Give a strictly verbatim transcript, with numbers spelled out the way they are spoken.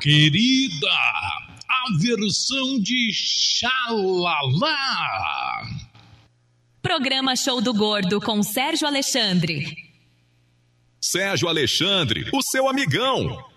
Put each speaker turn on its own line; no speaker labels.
querida, a versão de Xalala.
Programa Show do Gordo com Sérgio Alexandre.
Sérgio Alexandre, o seu amigão.